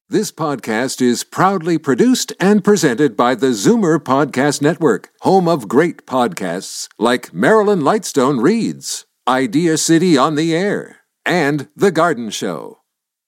This podcast is proudly produced and presented by the Zoomer Podcast Network, home of great podcasts like Marilyn Lightstone Reads, Idea City on the Air, and The Garden Show.